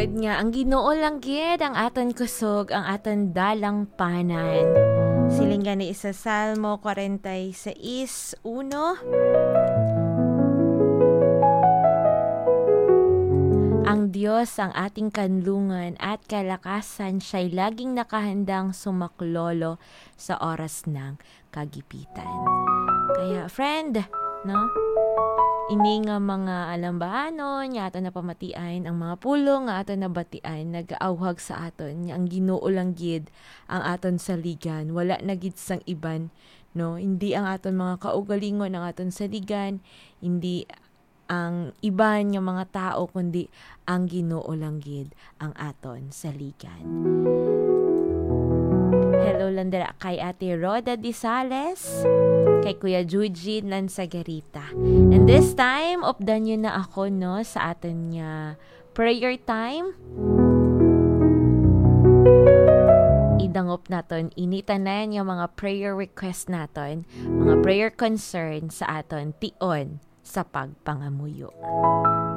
Good nga, ang Ginoo lang gid ang aton kusog, ang aton dalang panan. Siling gani sa Salmo 46:1. Ang Diyos ang ating kanlungan at kalakasan, siya'y laging nakahandang sumaklolo sa oras ng kagipitan. Kaya friend, no? Ini nga mga alambahanon, nga ato na pamatian, ang mga pulong nga ato na batian, nag-aawhag sa aton, ang Ginoo lang gid ang aton saligan, wala na gid sang iban, no? Hindi ang aton mga kaugalingon ang aton saligan, hindi ang iban nga mga tao, kundi ang Ginoo lang gid ang aton saligan. Hello lang dira kay Ate Roda Disales, kay Kuya Eugene Lansagarita. And this time, updan nyo na ako, no, sa atin nga prayer time. Idangop naton, initanan yung mga prayer request naton, mga prayer concern sa aton tion sa pagpangamuyo.